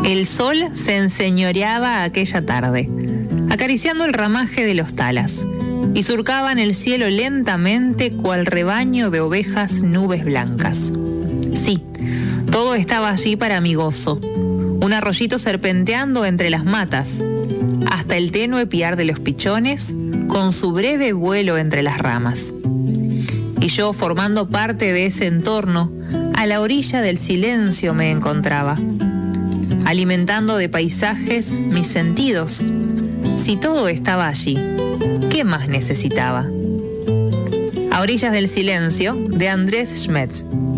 El sol se enseñoreaba aquella tarde, acariciando el ramaje de los talas, y surcaban el cielo lentamente cual rebaño de ovejas nubes blancas. Sí, todo estaba allí para mi gozo. Un arroyito serpenteando entre las matas, hasta el tenue piar de los pichones, con su breve vuelo entre las ramas. Y yo, formando parte de ese entorno, a la orilla del silencio me encontraba, alimentando de paisajes mis sentidos. Si todo estaba allí, ¿qué más necesitaba? A orillas del silencio, de Andrés Schmetz.